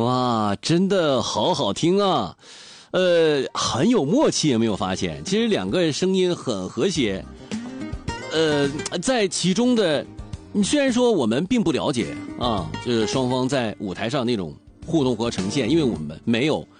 哇，真的好好听啊！很有默契，有没有发现？其实两个人声音很和谐。在其中的，你虽然说我们并不了解啊，就是双方在舞台上那种互动和呈现，因为我们没有